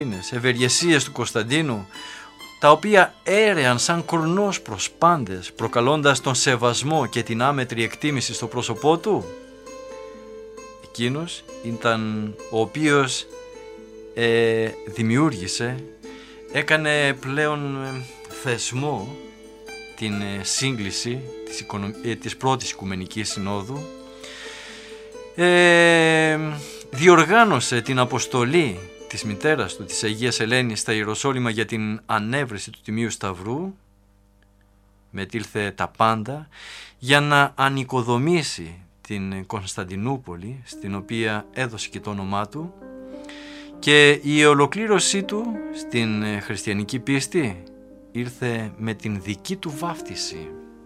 ευεργεσίες του Κωνσταντίνου, τα οποία έρεαν σαν κορνός προς πάντες, προκαλώντας τον σεβασμό και την άμετρη εκτίμηση στο πρόσωπό του. Εκείνος ήταν ο οποίος δημιούργησε, έκανε πλέον θεσμό την σύγκληση της πρώτης Οικουμενικής Συνόδου, διοργάνωσε την αποστολή της μητέρας του, της Αγίας Ελένης, στα Ιεροσόλυμα για την ανέβρεση του Τιμίου Σταυρού, μετήλθε τα πάντα για να ανοικοδομήσει την Κωνσταντινούπολη, στην οποία έδωσε και το όνομά του, και η ολοκλήρωσή του στην χριστιανική πίστη ήρθε με την δική του βάφτιση.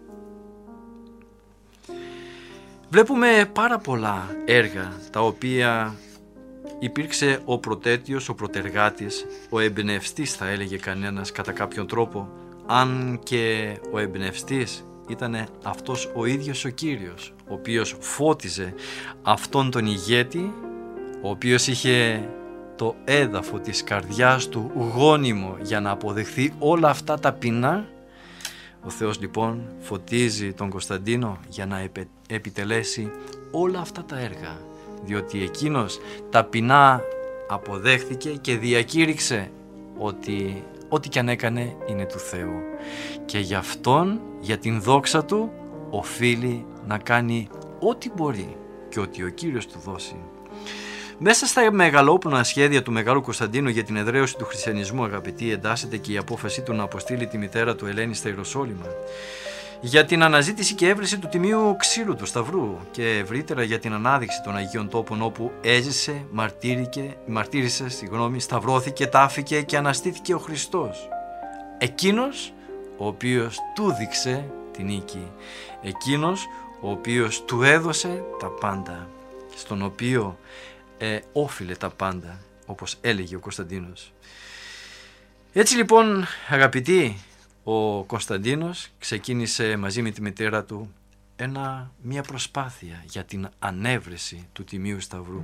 Βλέπουμε πάρα πολλά έργα τα οποία υπήρξε ο πρωτέτειος, ο πρωτεργάτης, ο εμπνευστής θα έλεγε κανένας κατά κάποιον τρόπο, αν και ο εμπνευστής ήταν αυτός ο ίδιος ο Κύριος, ο οποίος φώτιζε αυτόν τον ηγέτη, ο οποίος είχε το έδαφο της καρδιάς του γόνιμο για να αποδεχθεί όλα αυτά τα πεινά. Ο Θεός λοιπόν φωτίζει τον Κωνσταντίνο για να επιτελέσει όλα αυτά τα έργα, διότι εκείνος ταπεινά αποδέχθηκε και διακήρυξε ότι ό,τι κι αν έκανε είναι του Θεού, και γι' αυτόν, για την δόξα του, οφείλει να κάνει ό,τι μπορεί και ό,τι ο Κύριος του δώσει. Μέσα στα μεγαλόπνοα σχέδια του Μεγάλου Κωνσταντίνου για την εδραίωση του χριστιανισμού, αγαπητοί, εντάσσεται και η απόφασή του να αποστείλει τη μητέρα του Ελένη στα Ιεροσόλυμα για την αναζήτηση και έβριση του τιμίου ξύλου του Σταυρού, και ευρύτερα για την ανάδειξη των Αγίων Τόπων όπου έζησε, μαρτύρησε, σταυρώθηκε, τάφηκε και αναστήθηκε ο Χριστός. Εκείνος ο οποίος του δείξε την νίκη, εκείνος ο οποίος του έδωσε τα πάντα, στον οποίο όφιλε τα πάντα, όπως έλεγε ο Κωνσταντίνος. Έτσι λοιπόν, αγαπητοί, ο Κωνσταντίνος ξεκίνησε μαζί με τη μητέρα του μια προσπάθεια για την ανέβρεση του Τιμίου Σταυρού.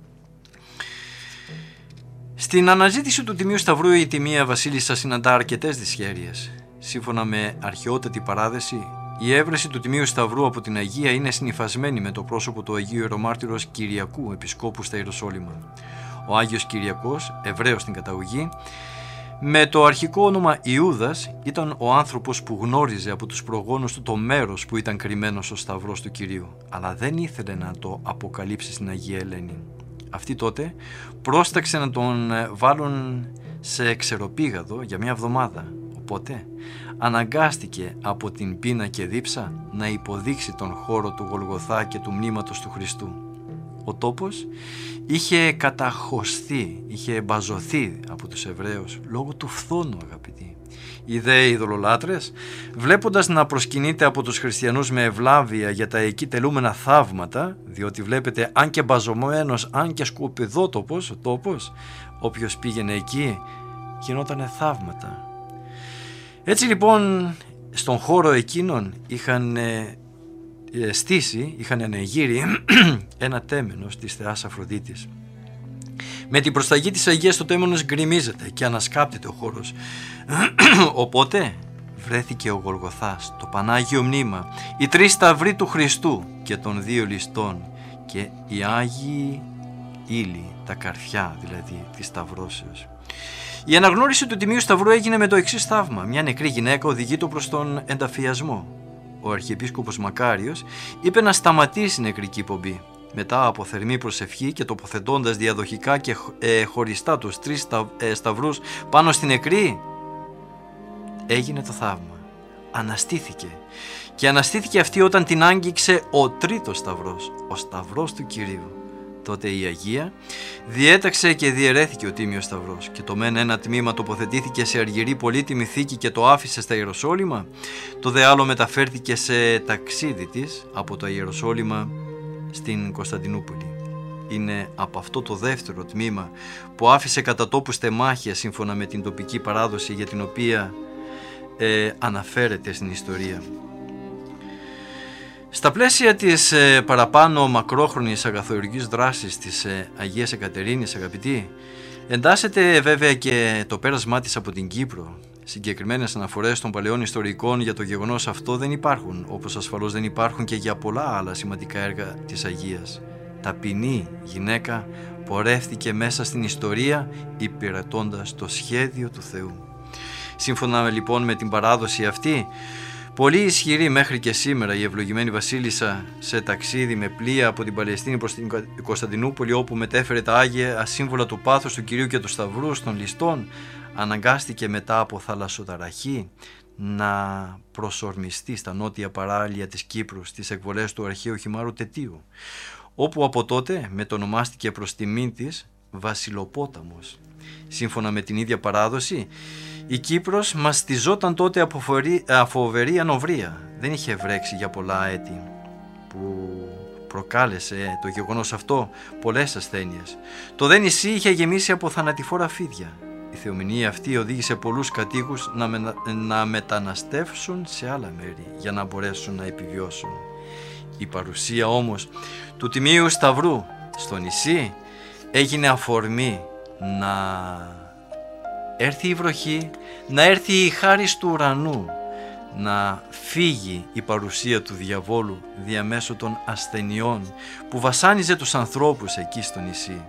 Στην αναζήτηση του Τιμίου Σταυρού η Τιμία Βασίλισσα συναντά αρκετές δυσχέρειες. Σύμφωνα με αρχαιότατη παράδεση, η έβρεση του Τιμίου Σταυρού από την Αγία είναι συνυφασμένη με το πρόσωπο του Αγίου Ιερομάρτυρος Κυριακού, επισκόπου στα Ιεροσόλυμα. Ο Άγιος Κυριακός, Εβραίος στην καταγωγή, με το αρχικό όνομα Ιούδας, ήταν ο άνθρωπος που γνώριζε από τους προγόνους του το μέρος που ήταν κρυμμένος ο Σταυρός του Κυρίου, αλλά δεν ήθελε να το αποκαλύψει στην Αγία Ελένη. Αυτοί τότε πρόσταξε να τον βάλουν σε ξεροπήγαδο για μια εβδομάδα, οπότε αναγκάστηκε από την πείνα και δίψα να υποδείξει τον χώρο του Γολγοθά και του μνήματος του Χριστού. Ο τόπος είχε καταχωστεί, είχε μπαζωθεί από τους Εβραίους λόγω του φθόνου, αγαπητοί. Οι δε ειδωλολάτρες, βλέποντας να προσκυνείται από τους χριστιανούς με ευλάβεια για τα εκεί τελούμενα θαύματα, διότι βλέπετε, αν και μπαζωμένος, αν και σκουπιδότοπος ο τόπος, όποιος πήγαινε εκεί γινότανε θαύματα. Έτσι λοιπόν στον χώρο εκείνον είχαν στήσει, είχαν ανεγείρει ένα τέμενος της θεάς Αφροδίτης. Με την προσταγή της Αγίας το τέμενος γκριμίζεται και ανασκάπτεται ο χώρος. Οπότε βρέθηκε ο Γολγοθάς, το Πανάγιο Μνήμα, οι 3 σταυροί του Χριστού και των 2 ληστών και οι Άγιοι ύλοι, τα καρφιά δηλαδή της σταυρώσεως. Η αναγνώριση του Τιμίου Σταυρού έγινε με το εξής θαύμα. Μια νεκρή γυναίκα οδηγείται προς τον ενταφιασμό. Ο Αρχιεπίσκοπος Μακάριος είπε να σταματήσει η νεκρική πομπή. Μετά από θερμή προσευχή και τοποθετώντας διαδοχικά και χωριστά τους 3 σταυρούς πάνω στη νεκρή, έγινε το θαύμα. Αναστήθηκε. Και αναστήθηκε αυτή όταν την άγγιξε ο 3ος σταυρός, ο Σταυρός του Κυρίου. Τότε η Αγία διέταξε και διαιρέθηκε ο Τίμιος Σταυρός, και το μεν ένα τμήμα τοποθετήθηκε σε αργυρή πολύτιμη θήκη και το άφησε στα Ιεροσόλυμα, το δε άλλο μεταφέρθηκε σε ταξίδι της από τα Ιεροσόλυμα στην Κωνσταντινούπολη. Είναι από αυτό το δεύτερο τμήμα που άφησε κατά τόπου στεμάχια, σύμφωνα με την τοπική παράδοση για την οποία αναφέρεται στην ιστορία. Στα πλαίσια της παραπάνω μακρόχρονης αγαθοεργής δράσης της Αγίας Εκατερίνης, αγαπητοί, Εντάσσεται βέβαια και το πέρασμά της από την Κύπρο. Συγκεκριμένες αναφορές των παλαιών ιστορικών για το γεγονός αυτό δεν υπάρχουν, όπως ασφαλώς δεν υπάρχουν και για πολλά άλλα σημαντικά έργα της Αγίας. Ταπεινή γυναίκα πορεύτηκε μέσα στην ιστορία υπηρετώντας το σχέδιο του Θεού. Σύμφωνα λοιπόν με την παράδοση αυτή, πολύ ισχυρή μέχρι και σήμερα, η ευλογημένη βασίλισσα σε ταξίδι με πλοία από την Παλαιστίνη προς την Κωνσταντινούπολη, όπου μετέφερε τα Άγια σύμβολα του πάθους του Κυρίου και του Σταυρού των ληστών, αναγκάστηκε μετά από θαλασσοταραχή να προσορμιστεί στα νότια παράλια της Κύπρου στις εκβολές του αρχαίου χυμάρου Τετίου, όπου από τότε μετονομάστηκε προς τιμήν της Βασιλοπόταμος. Σύμφωνα με την ίδια παράδοση, η Κύπρος μαστιζόταν τότε από φοβερή ανοβρία. Δεν είχε βρέξει για πολλά έτη, που προκάλεσε το γεγονός αυτό πολλές ασθένειες. Το δε νησί είχε γεμίσει από θανατηφόρα φίδια. Η θεομηνία αυτή οδήγησε πολλούς κατοίκους να μεταναστεύσουν σε άλλα μέρη για να μπορέσουν να επιβιώσουν. Η παρουσία όμως του Τιμίου Σταυρού στο νησί έγινε αφορμή να έρθει η βροχή, να έρθει η χάρις του ουρανού, να φύγει η παρουσία του διαβόλου διαμέσου των ασθενειών που βασάνιζε τους ανθρώπους εκεί στο νησί.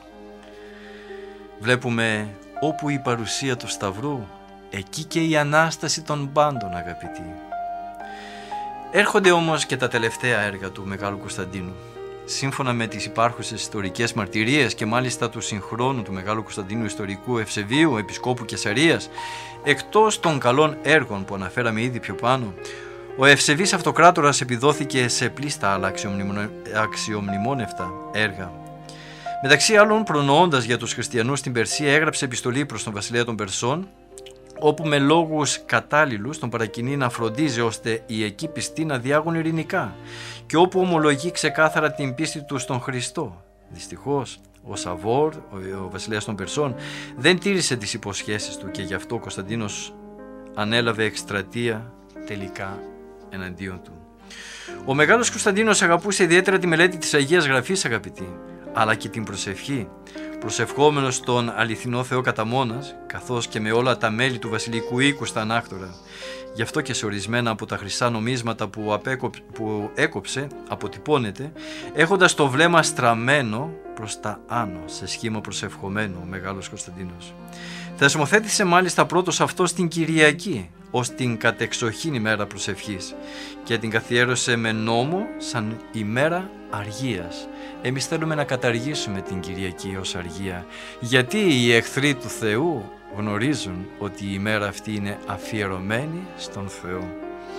Βλέπουμε όπου η παρουσία του Σταυρού, εκεί και η Ανάσταση των πάντων, αγαπητοί. Έρχονται όμως και τα τελευταία έργα του Μεγάλου Κωνσταντίνου. Σύμφωνα με τις υπάρχουσες ιστορικές μαρτυρίες και μάλιστα του συγχρόνου του Μεγάλου Κωνσταντίνου ιστορικού Ευσεβίου, επισκόπου Κεσαρίας, εκτός των καλών έργων που αναφέραμε ήδη πιο πάνω, ο Ευσεβής Αυτοκράτορας επιδόθηκε σε πλήστα άλλα αξιομνημόνευτα έργα. Μεταξύ άλλων, προνοώντας για τους χριστιανούς στην Περσία, έγραψε επιστολή προς τον βασιλέα των Περσών, όπου με λόγους κατάλληλους τον παρακινεί να φροντίζει ώστε οι εκεί πιστοί να διάγουν ειρηνικά και όπου ομολογεί ξεκάθαρα την πίστη του στον Χριστό. Δυστυχώς, ο Σαβόρ, ο βασιλέας των Περσών, δεν τήρησε τις υποσχέσεις του και γι' αυτό ο Κωνσταντίνος ανέλαβε εκστρατεία τελικά εναντίον του. Ο Μεγάλος Κωνσταντίνος αγαπούσε ιδιαίτερα τη μελέτη της Αγίας Γραφής, αγαπητοί, αλλά και την προσευχή, προσευχόμενος τον αληθινό Θεό κατά μόνας, καθώς και με όλα τα μέλη του βασιλικού οίκου στα ανάκτορα. Γι' αυτό και σε ορισμένα από τα χρυσά νομίσματα που έκοψε αποτυπώνεται, έχοντας το βλέμμα στραμμένο προς τα άνω, σε σχήμα προσευχομένου ο Μεγάλος Κωνσταντίνος. Θεσμοθέτησε μάλιστα πρώτος αυτό στην Κυριακή, ως την κατεξοχήν ημέρα προσευχής, και την καθιέρωσε με νόμο σαν ημέρα αργίας. Εμείς θέλουμε να καταργήσουμε την Κυριακή ως αργία, γιατί οι εχθροί του Θεού γνωρίζουν ότι η ημέρα αυτή είναι αφιερωμένη στον Θεό.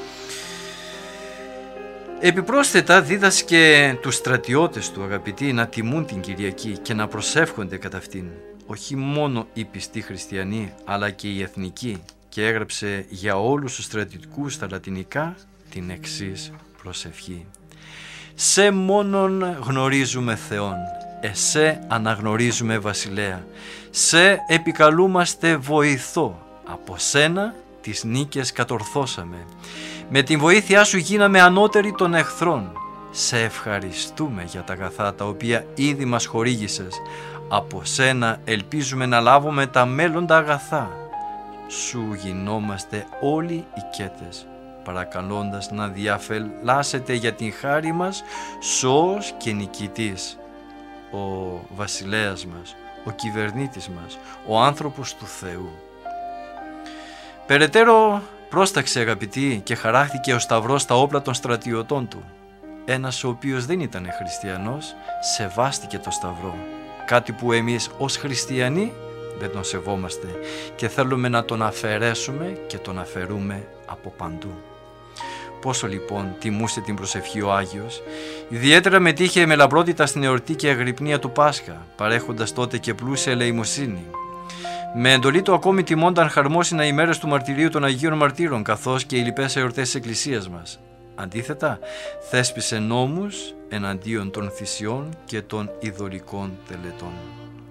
Επιπρόσθετα δίδασκε τους στρατιώτες του, αγαπητοί, να τιμούν την Κυριακή και να προσεύχονται κατά αυτήν, όχι μόνο οι πιστοί χριστιανοί αλλά και οι εθνικοί, και έγραψε για όλους τους στρατιωτικούς στα λατινικά την εξής προσευχή: «Σε μόνον γνωρίζουμε Θεόν, εσέ αναγνωρίζουμε βασιλέα, σε επικαλούμαστε βοηθό, από σένα τις νίκες κατορθώσαμε, με την βοήθειά σου γίναμε ανώτεροι των εχθρών, σε ευχαριστούμε για τα αγαθά τα οποία ήδη μας χορήγησες, από σένα ελπίζουμε να λάβουμε τα μέλλοντα αγαθά, σου γινόμαστε όλοι οικέτες, παρακαλώντας να διαφελάσετε για την χάρη μας σώος και νικητής, ο βασιλέας μας, ο κυβερνήτης μας, ο άνθρωπος του Θεού». Περαιτέρω πρόσταξε, αγαπητοί, και χαράχθηκε ο σταυρός στα όπλα των στρατιωτών του. Ένας ο οποίος δεν ήταν χριστιανός σεβάστηκε το σταυρό, κάτι που εμείς ως χριστιανοί δεν τον σεβόμαστε και θέλουμε να τον αφαιρέσουμε και τον αφαιρούμε από παντού. Πόσο λοιπόν τιμούσε την προσευχή ο Άγιος, ιδιαίτερα μετήχε με λαμπρότητα στην εορτή και αγρυπνία του Πάσχα, παρέχοντας τότε και πλούσια ελεημοσύνη. Με εντολή του ακόμη τιμώνταν χαρμόσυνα οι μέρες του μαρτυρίου των Αγίων Μαρτύρων, καθώς και οι λοιπές εορτές της Εκκλησίας μας. Αντίθετα, θέσπισε νόμους εναντίον των θυσιών και των ειδωλικών τελετών.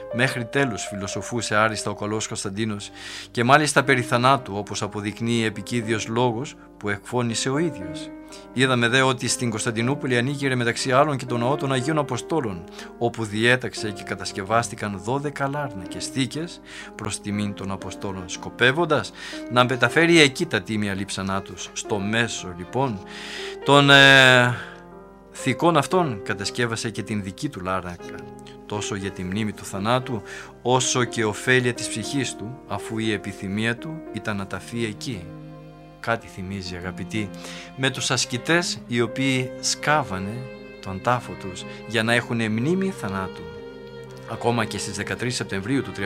Μέχρι τέλους φιλοσοφούσε άριστα ο καλός Κωνσταντίνος και μάλιστα περί θανάτου, όπως αποδεικνύει επικίδιος λόγος που εκφώνησε ο ίδιος. Είδαμε δε ότι στην Κωνσταντινούπολη ανήγειρε μεταξύ άλλων και το ναό των Αγίων Αποστόλων, όπου διέταξε και κατασκευάστηκαν 12 λάρνακες θήκες προς τιμήν των Αποστόλων, σκοπεύοντας να μεταφέρει εκεί τα τίμια λείψανά τους. Στο μέσο λοιπόν των θηκών αυτών κατασκεύασε και την δική του λάρνακα, τόσο για τη μνήμη του θανάτου, όσο και ωφέλεια της ψυχής του, αφού η επιθυμία του ήταν να ταφεί εκεί. Κάτι θυμίζει, αγαπητοί, με τους ασκητές οι οποίοι σκάβανε τον τάφο τους για να έχουν μνήμη θανάτου. Ακόμα και στις 13 Σεπτεμβρίου του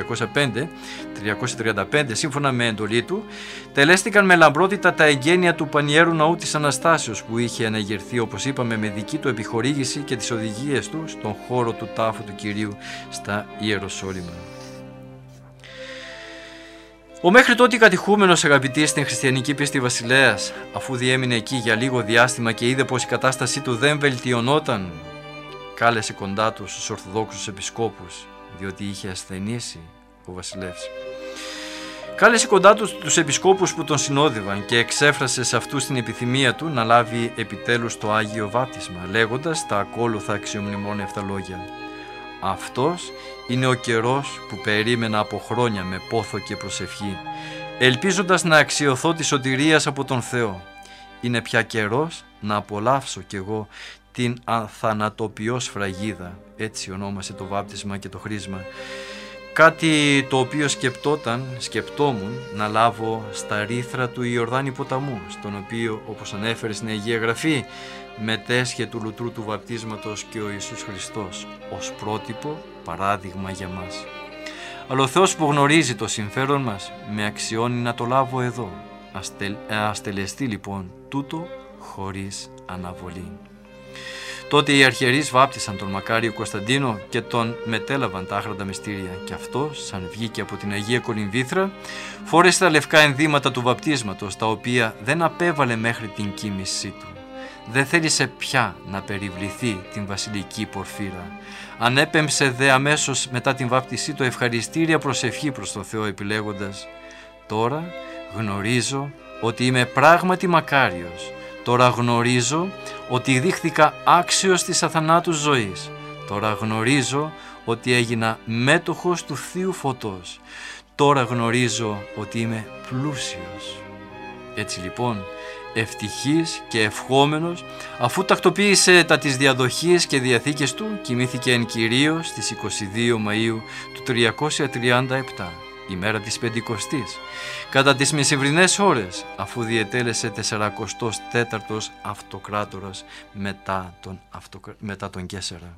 335, σύμφωνα με εντολή του, τελέστηκαν με λαμπρότητα τα εγγένεια του Πανιέρου Ναού της Αναστάσεως, που είχε αναγερθεί, όπως είπαμε, με δική του επιχορήγηση και τις οδηγίες του στον χώρο του τάφου του Κυρίου στα Ιεροσόλυμα. Ο μέχρι τότε κατηχούμενος, αγαπητοί, στην χριστιανική πίστη Βασιλέας, αφού διέμεινε εκεί για λίγο διάστημα και είδε πως η κατάστασή του δεν βελτιωνόταν, κάλεσε κοντά του στους Ορθοδόξους Επισκόπους, διότι είχε ασθενήσει ο βασιλεύς. Κάλεσε κοντά του τους επισκόπους που τον συνόδευαν και εξέφρασε σε αυτούς την επιθυμία του να λάβει επιτέλους το Άγιο Βάπτισμα, λέγοντας τα ακόλουθα αξιομνημόνευτα λόγια: «Αυτός είναι ο καιρός που περίμενα από χρόνια με πόθο και προσευχή, ελπίζοντας να αξιωθώ τη σωτηρίας από τον Θεό. Είναι πια καιρός να απολαύσω κι εγώ την αθανατοποιώ σφραγίδα», έτσι ονόμασε το βάπτισμα και το χρήσμα, κάτι το οποίο σκεπτόμουν να λάβω στα ρήθρα του Ιορδάνη ποταμού, στον οποίο, όπως ανέφερε στην Αγία Γραφή, μετέσχε του λουτρού του βαπτίσματος και ο Ιησούς Χριστός ως πρότυπο παράδειγμα για μας. Αλλά ο Θεός που γνωρίζει το συμφέρον μας με αξιώνει να το λάβω εδώ. Ας τελεστεί λοιπόν τούτο χωρίς αναβολή. Τότε οι αρχιερείς βάπτισαν τον μακάριο Κωνσταντίνο και τον μετέλαβαν τα άχραντα μυστήρια, και αυτός, σαν βγήκε από την Αγία Κολυμβήθρα, φόρεσε τα λευκά ενδύματα του βαπτίσματος, τα οποία δεν απέβαλε μέχρι την κοίμησή του. Δεν θέλησε πια να περιβληθεί την βασιλική πορφύρα. Ανέπεμψε δε αμέσως μετά την βάπτισή του ευχαριστήρια προσευχή προς τον Θεό, επιλέγοντας: «Τώρα γνωρίζω ότι είμαι πράγματι μακάριος. Τώρα γνωρίζω ότι δείχθηκα άξιος της αθανάτου ζωής. Τώρα γνωρίζω ότι έγινα μέτοχος του Θείου Φωτός. Τώρα γνωρίζω ότι είμαι πλούσιος». Έτσι λοιπόν, ευτυχής και ευχόμενος, αφού τακτοποίησε τα της διαδοχής και διαθήκες του, κοιμήθηκε εν Κυρίω στις 22 Μαΐου του 337, ημέρα της Πεντηκοστής, κατά τις μεσημβρινές ώρες, αφού διετέλεσε 44ος αυτοκράτορας μετά τον Καίσαρα.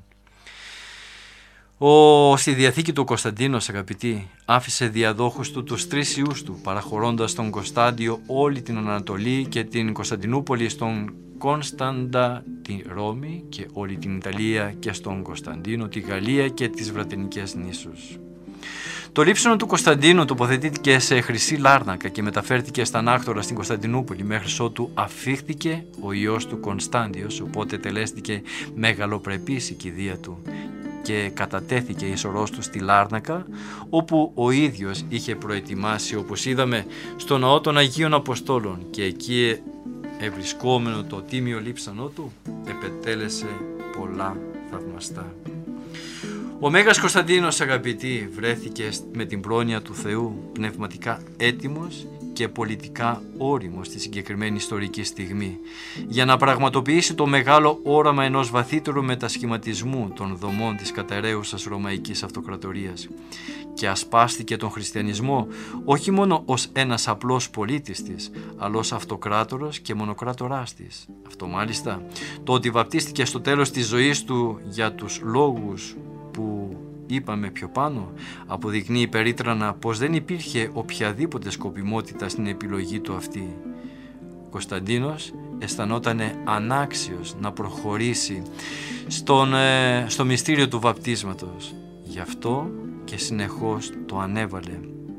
Στη διαθήκη του Κωνσταντίνος, αγαπητοί, άφησε διαδόχους του τους 3 ιούς του, παραχωρώντας στον Κωνσταντιο όλη την Ανατολή και την Κωνσταντινούπολη, στον Κωνσταντά τη Ρώμη και όλη την Ιταλία, και στον Κωνσταντίνο τη Γαλλία και τις Βρατενικές νήσους. Το λείψανο του Κωνσταντίνου τοποθετήθηκε σε χρυσή λάρνακα και μεταφέρθηκε στα Ανάκτορα στην Κωνσταντινούπολη, μέχρι ότου αφήχθηκε ο ιός του Κωνσταντιος, οπότε τελέστηκε μεγαλοπρεπής η κηδεία του και κατατέθηκε η σωρός του στη Λάρνακα, όπου ο ίδιος είχε προετοιμάσει, όπως είδαμε, στο ναό των Αγίων Αποστόλων, και εκεί ευρισκόμενο το τίμιο λείψανό του επετέλεσε πολλά θαυμαστά. Ο Μέγας Κωνσταντίνος, αγαπητοί, βρέθηκε με την πρόνοια του Θεού πνευματικά έτοιμος και πολιτικά όριμος στη συγκεκριμένη ιστορική στιγμή, για να πραγματοποιήσει το μεγάλο όραμα ενός βαθύτερου μετασχηματισμού των δομών της κατεραίουσας Ρωμαϊκής Αυτοκρατορίας, και ασπάστηκε τον χριστιανισμό όχι μόνο ως ένας απλός πολίτης της, αλλά ως αυτοκράτορας και μονοκράτοράς της. Αυτό μάλιστα, το ότι βαπτίστηκε στο τέλος της ζωής του για τους λόγους που είπαμε πιο πάνω, αποδεικνύει περίτρανα πως δεν υπήρχε οποιαδήποτε σκοπιμότητα στην επιλογή του αυτή. Ο Κωνσταντίνος αισθανόταν ανάξιος να προχωρήσει στο μυστήριο του βαπτίσματος. Γι' αυτό και συνεχώς το ανέβαλε.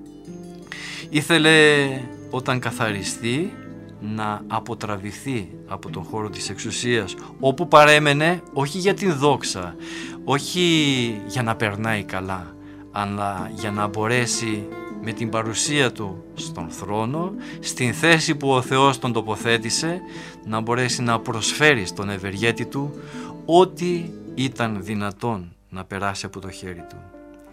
Ήθελε όταν καθαριστεί να αποτραβηχθεί από τον χώρο της εξουσίας, όπου παρέμενε όχι για την δόξα, όχι για να περνάει καλά, αλλά για να μπορέσει με την παρουσία του στον θρόνο, στην θέση που ο Θεός τον τοποθέτησε, να μπορέσει να προσφέρει στον ευεργέτη του ό,τι ήταν δυνατόν να περάσει από το χέρι του.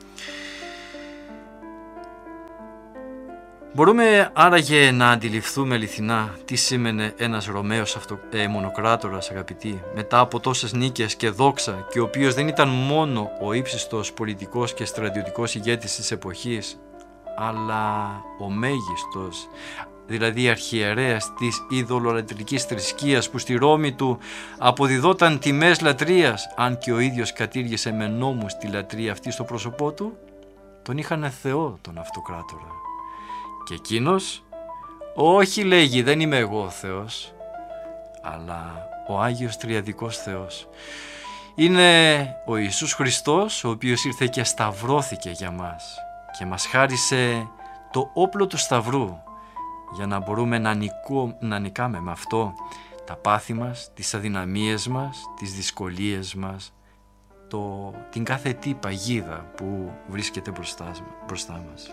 Μπορούμε άραγε να αντιληφθούμε αληθινά τι σήμαινε ένας Ρωμαίος μονοκράτορας, αγαπητοί, μετά από τόσες νίκες και δόξα, και ο οποίος δεν ήταν μόνο ο ύψιστος πολιτικός και στρατιωτικός ηγέτης της εποχής, αλλά ο μέγιστος, δηλαδή αρχιερέας της ειδωλολατρικής θρησκείας, που στη Ρώμη του αποδιδόταν τιμές λατρείας, αν και ο ίδιος κατήργησε με νόμους τη λατρεία αυτή στο πρόσωπό του. Τον είχανε Θεό τον αυτοκράτορα. Και εκείνος, όχι λέγει, δεν είμαι εγώ ο Θεός, αλλά ο Άγιος Τριαδικός Θεός. Είναι ο Ιησούς Χριστός, ο οποίος ήρθε και σταυρώθηκε για μας και μας χάρισε το όπλο του σταυρού για να μπορούμε να νικάμε με αυτό τα πάθη μας, τις αδυναμίες μας, τις δυσκολίες μας, την κάθε τι παγίδα που βρίσκεται μπροστά μας.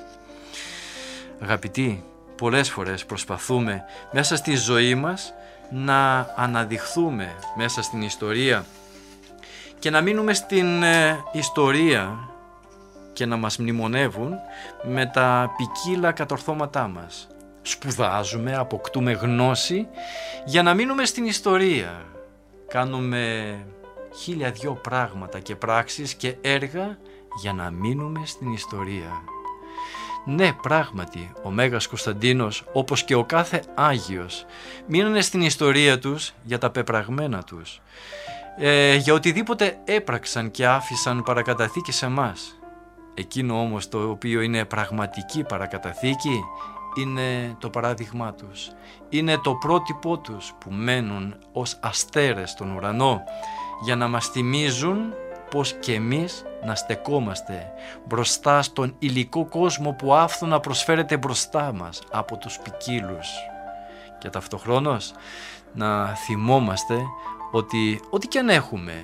Αγαπητοί, πολλές φορές προσπαθούμε μέσα στη ζωή μας να αναδειχθούμε μέσα στην ιστορία και να μείνουμε στην ιστορία και να μας μνημονεύουν με τα ποικίλα κατορθώματά μας. Σπουδάζουμε, αποκτούμε γνώση για να μείνουμε στην ιστορία. Κάνουμε 1002 πράγματα και πράξεις και έργα για να μείνουμε στην ιστορία. Ναι, πράγματι, ο Μέγας Κωνσταντίνος, όπως και ο κάθε Άγιος, μείνανε στην ιστορία τους για τα πεπραγμένα τους, για οτιδήποτε έπραξαν και άφησαν παρακαταθήκη σε μας. Εκείνο όμως το οποίο είναι πραγματική παρακαταθήκη είναι το παράδειγμά τους, είναι το πρότυπό τους που μένουν ως αστέρες στον ουρανό για να μας θυμίζουν πως και εμείς να στεκόμαστε μπροστά στον υλικό κόσμο που άφθονα προσφέρεται μπροστά μας από τους ποικίλους, και ταυτοχρόνως να θυμόμαστε ότι ό,τι και αν έχουμε,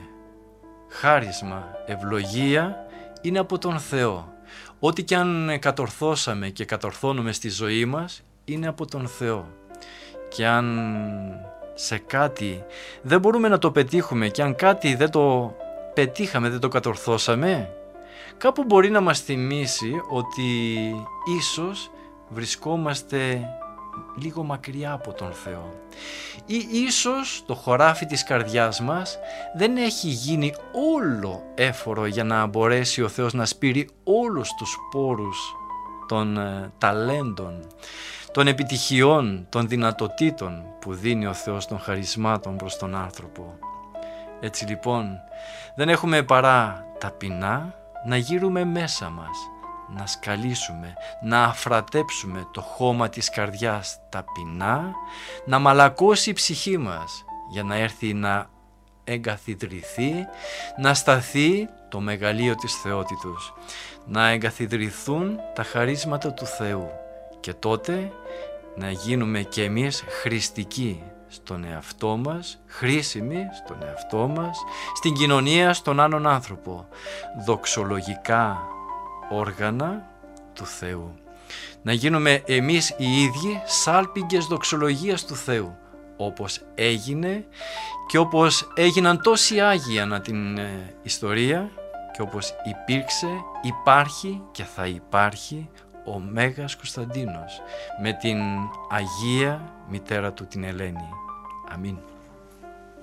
χάρισμα, ευλογία, είναι από τον Θεό. Ό,τι και αν κατορθώσαμε και κατορθώνουμε στη ζωή μας είναι από τον Θεό. Και αν σε κάτι δεν μπορούμε να το πετύχουμε και αν κάτι δεν το πετύχαμε, δεν το κατορθώσαμε, κάπου μπορεί να μας θυμίσει ότι ίσως βρισκόμαστε λίγο μακριά από τον Θεό, ή ίσως το χωράφι της καρδιάς μας δεν έχει γίνει όλο έφορο για να μπορέσει ο Θεός να σπείρει όλους τους πόρους των ταλέντων, των επιτυχιών, των δυνατοτήτων που δίνει ο Θεός των χαρισμάτων προς τον άνθρωπο. Έτσι λοιπόν δεν έχουμε παρά ταπεινά να γύρουμε μέσα μας, να σκαλίσουμε, να αφρατέψουμε το χώμα της καρδιάς ταπεινά, να μαλακώσει η ψυχή μας για να έρθει να εγκαθιδρυθεί, να σταθεί το μεγαλείο της θεότητος, να εγκαθιδρυθούν τα χαρίσματα του Θεού και τότε να γίνουμε και εμείς χρηστικοί στον εαυτό μας, χρήσιμοι στον εαυτό μας, στην κοινωνία, στον άλλον άνθρωπο, δοξολογικά όργανα του Θεού. Να γίνουμε εμείς οι ίδιοι σάλπιγγες δοξολογίας του Θεού, όπως έγινε και όπως έγιναν τόσοι Άγιοι ανά την ιστορία και όπως υπήρξε, υπάρχει και θα υπάρχει ο Μέγας Κωνσταντίνος με την Αγία Μητέρα του την Ελένη. Αμήν.